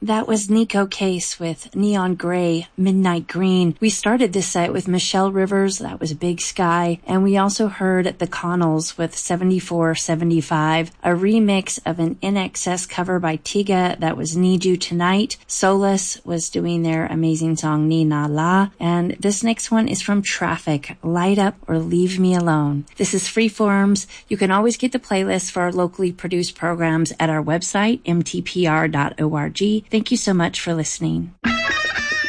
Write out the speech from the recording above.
That was Nico Case with Neon Gray, Midnight Green. We started this set with Michelle Rivers, that was Big Sky, and we also heard the Connells with 7475, a remix of an INXS cover by Tiga, that was Need You Tonight. Solus was doing their amazing song Ni Na La, and this next one is from Traffic, Light Up or Leave Me Alone. This is Freeforms. You can always get the playlist for our locally produced programs at our website, mtpr.org. Thank you so much for listening.